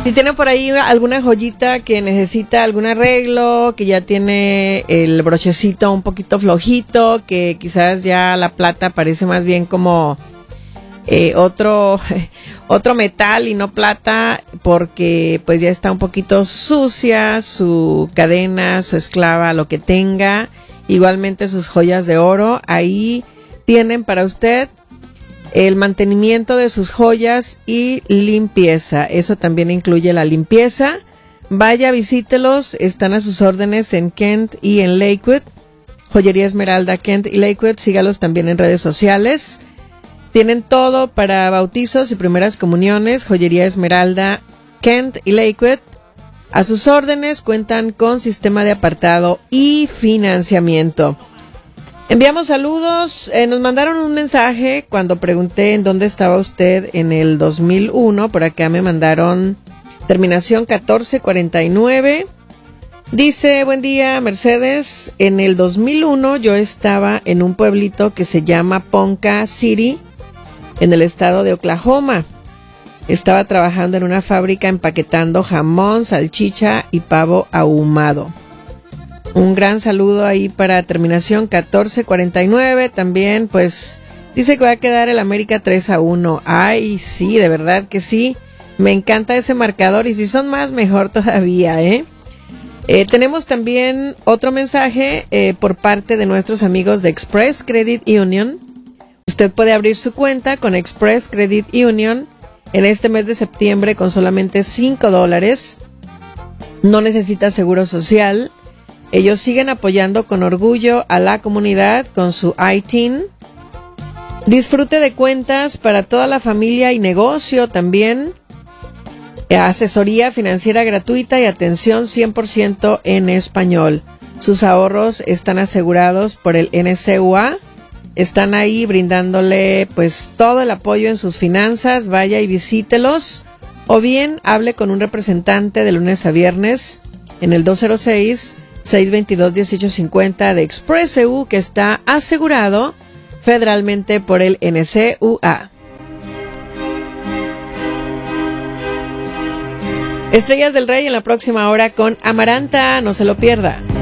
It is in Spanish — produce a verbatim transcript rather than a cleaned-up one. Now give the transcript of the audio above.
Si tiene por ahí alguna joyita que necesita algún arreglo, que ya tiene el brochecito un poquito flojito, que quizás ya la plata parece más bien como eh, otro, otro metal y no plata, porque pues ya está un poquito sucia su cadena, su esclava, lo que tenga, igualmente sus joyas de oro, ahí tienen para usted el mantenimiento de sus joyas y limpieza. Eso también incluye la limpieza. Vaya, visítelos, están a sus órdenes en Kent y en Lakewood. Joyería Esmeralda, Kent y Lakewood, sígalos también en redes sociales. Tienen todo para bautizos y primeras comuniones. Joyería Esmeralda, Kent y Lakewood, a sus órdenes, cuentan con sistema de apartado y financiamiento. Enviamos saludos, eh, nos mandaron un mensaje cuando pregunté en dónde estaba usted en el dos mil uno, por acá me mandaron terminación catorce cuarenta y nueve, dice, buen día Mercedes, en el dos mil uno yo estaba en un pueblito que se llama Ponca City, en el estado de Oklahoma, estaba trabajando en una fábrica empaquetando jamón, salchicha y pavo ahumado. Un gran saludo ahí para terminación catorce cuarenta y nueve. También, pues, dice que va a quedar el América tres a uno. Ay, sí, de verdad que sí. Me encanta ese marcador y si son más, mejor todavía, ¿eh? eh tenemos también otro mensaje eh, por parte de nuestros amigos de Express Credit Union. Usted puede abrir su cuenta con Express Credit Union en este mes de septiembre con solamente cinco dólares. No necesita seguro social. Ellos siguen apoyando con orgullo a la comunidad con su I T I N. Disfrute de cuentas para toda la familia y negocio también. Asesoría financiera gratuita y atención cien por ciento en español. Sus ahorros están asegurados por el N C U A. Están ahí brindándole pues todo el apoyo en sus finanzas. Vaya y visítelos. O bien hable con un representante de lunes a viernes en el dos cero seis, seis dos dos, uno ocho cinco cero de Express E U, que está asegurado federalmente por el N C U A. Estrellas del Rey en la próxima hora con Amaranta, no se lo pierda.